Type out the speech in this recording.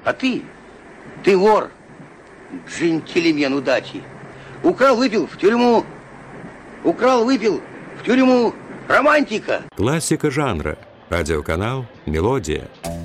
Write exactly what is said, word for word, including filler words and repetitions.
А ты, ты вор, джентльмен удачи. Украл, выпил, в тюрьму. Украл, выпил, в тюрьму. Романтика. Классика жанра. Радиоканал «Мелодия».